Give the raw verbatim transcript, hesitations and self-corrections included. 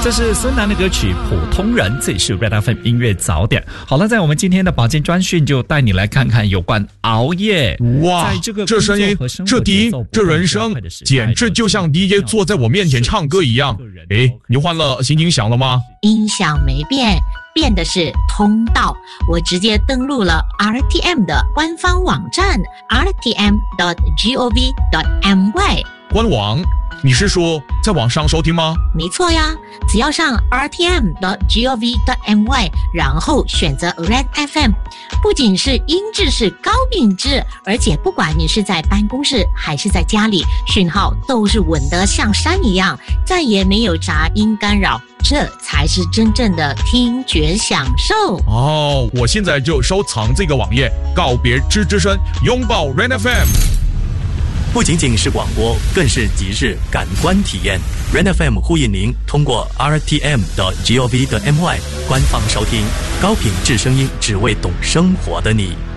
这是孙楠的歌曲《普通人》，这里是 Red F M 音乐早点。好了，在我们今天的保健专讯就带你来看看有关熬夜。 哇， 在这个这声音，这低，这人声，简直就像 D J 坐在我面前唱歌一样。诶，你换了心情响了吗？ 音响没变，变的是通道。我直接登录了 R T M 的官方网站 r t m dot gov dot my。 官网？你是说在网上收听吗？ 没错呀，只要上 r t m dot gov dot my， 然后选择 Red F M， 不仅是音质是高品质，而且不管你是在办公室还是在家里，讯号都是稳得像山一样，再也没有杂音干扰，这才是真正的听觉享受。 哦，我现在就收藏这个网页，告别吱吱声，拥抱 Red F M。 不仅仅是广播，更是即日感官体验。Red F M 呼应您通过 r t m dot gov dot my 官方收听高品质声音，只为懂生活的你。